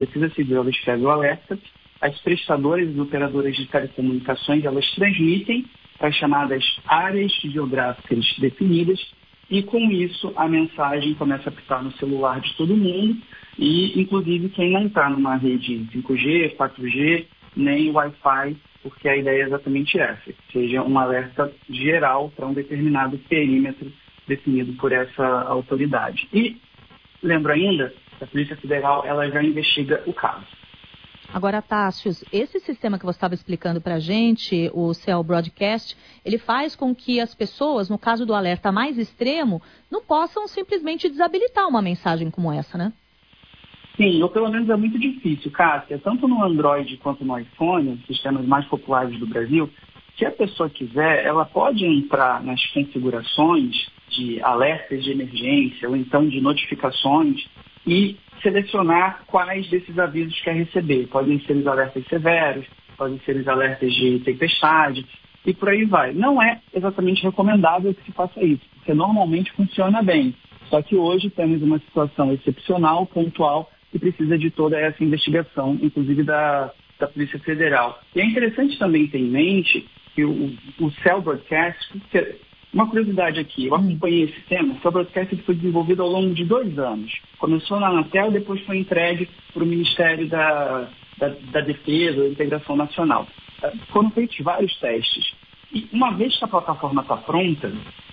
Precisa Civil ela escreve o alerta, as prestadoras e operadoras de telecomunicações elas transmitem para as chamadas áreas geográficas definidas e com isso a mensagem começa a apitar no celular de todo mundo e inclusive quem não está numa rede 5G, 4G, nem Wi-Fi, porque a ideia é exatamente essa, que seja um alerta geral para um determinado perímetro definido por essa autoridade. E lembro ainda, a Polícia Federal ela já investiga o caso. Agora, Tássios, esse sistema que você estava explicando para a gente, o Cell Broadcast, ele faz com que as pessoas, no caso do alerta mais extremo, não possam simplesmente desabilitar uma mensagem como essa, né? Sim, ou pelo menos é muito difícil, Cássia, tanto no Android quanto no iPhone, sistemas mais populares do Brasil, se a pessoa quiser, ela pode entrar nas configurações de alertas de emergência ou então de notificações e selecionar quais desses avisos quer receber. Podem ser os alertas severos, podem ser os alertas de tempestade e por aí vai. Não é exatamente recomendável que se faça isso, porque normalmente funciona bem. Só que hoje temos uma situação excepcional, pontual, que precisa de toda essa investigação, inclusive da Polícia Federal. E é interessante também ter em mente que o Cell Broadcast, uma curiosidade aqui, eu acompanhei esse tema, o Cell Broadcast foi desenvolvido ao longo de 2 anos. Começou na Anatel, depois foi entregue para o Ministério da Defesa, da Integração Nacional. Foram feitos vários testes. E uma vez que a plataforma está pronta,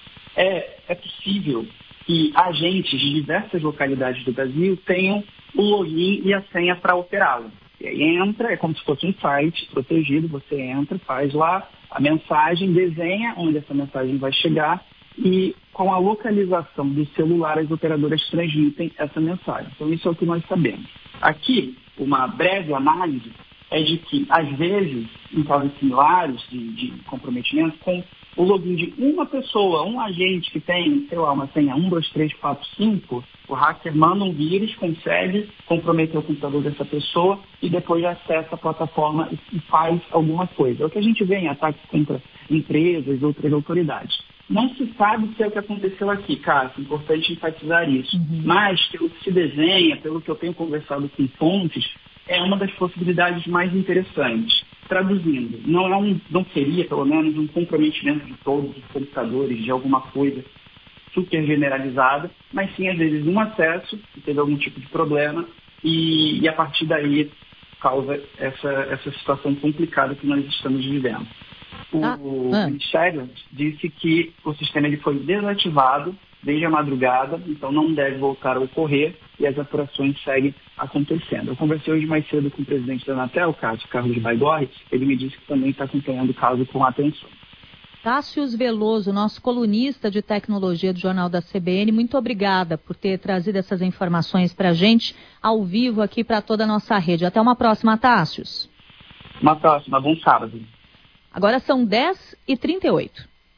é possível que agentes de diversas localidades do Brasil tenham o login e a senha para operá-la. E aí entra, é como se fosse um site protegido, você entra, faz lá a mensagem, desenha onde essa mensagem vai chegar e com a localização do celular as operadoras transmitem essa mensagem. Então isso é o que nós sabemos. Aqui, uma breve análise é de que, às vezes, em casos similares de comprometimento, com o login de uma pessoa, um agente que tem, sei lá, uma senha 1, 2, 3, 4, 5, o hacker manda um vírus, consegue comprometer o computador dessa pessoa e depois acessa a plataforma e faz alguma coisa. É o que a gente vê em ataques contra empresas e outras autoridades. Não se sabe se é o que aconteceu aqui, Cássio, é importante enfatizar isso. Mas, pelo que se desenha, pelo que eu tenho conversado com fontes, é uma das possibilidades mais interessantes. Traduzindo, não seria, pelo menos, um comprometimento de todos os computadores, de alguma coisa super generalizada, mas sim, às vezes, um acesso que teve algum tipo de problema e a partir daí causa essa situação complicada que nós estamos vivendo. O Ministério disse que o sistema ele foi desativado desde a madrugada, então não deve voltar a ocorrer e as apurações seguem acontecendo. Eu conversei hoje mais cedo com o presidente da Anatel, Carlos Baigorre, ele me disse que também está acompanhando o caso com atenção. Tássios Veloso, nosso colunista de tecnologia do Jornal da CBN, muito obrigada por ter trazido essas informações para a gente ao vivo aqui para toda a nossa rede. Até uma próxima, Tássios. Uma próxima, bom sábado. Agora são 10h38.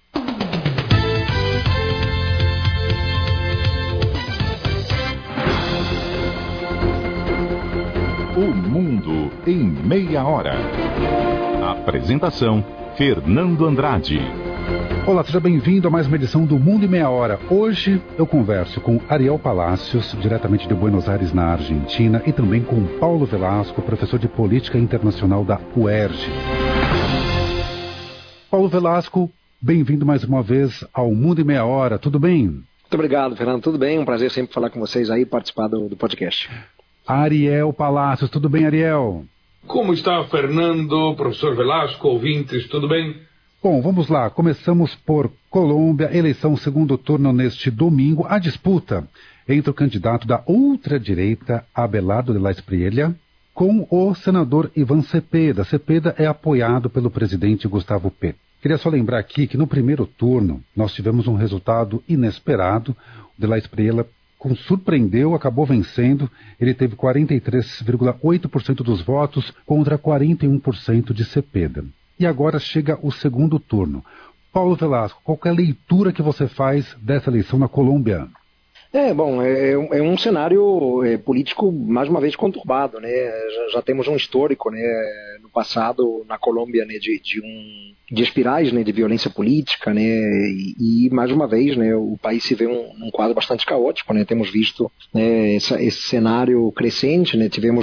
O Mundo em Meia Hora. Apresentação, Fernando Andrade. Olá, seja bem-vindo a mais uma edição do Mundo em Meia Hora. Hoje eu converso com Ariel Palacios, diretamente de Buenos Aires, na Argentina, e também com Paulo Velasco, professor de Política Internacional da UERJ. Paulo Velasco, bem-vindo mais uma vez ao Mundo em Meia Hora, tudo bem? Muito obrigado, Fernando, tudo bem? Um prazer sempre falar com vocês aí e participar do podcast. Ariel Palacios, tudo bem, Ariel? Como está, Fernando, professor Velasco, ouvintes, tudo bem? Bom, vamos lá. Começamos por Colômbia, eleição segundo turno neste domingo. A disputa entre o candidato da ultradireita, Abelardo de la Espriella, com o senador Iván Cepeda. Cepeda é apoiado pelo presidente Gustavo Petro. Queria só lembrar aqui que no primeiro turno nós tivemos um resultado inesperado. O de la Espriella surpreendeu, acabou vencendo. Ele teve 43,8% dos votos contra 41% de Cepeda. E agora chega o segundo turno. Paulo Velasco, qual é a leitura que você faz dessa eleição na Colômbia? É um cenário político, mais uma vez, conturbado, né? Já temos um histórico, né, no passado, na Colômbia, né, de espirais, né, de violência política, né, e mais uma vez, né, o país se vê num quadro bastante caótico, né? Temos visto, né, esse cenário crescente, né? Tivemos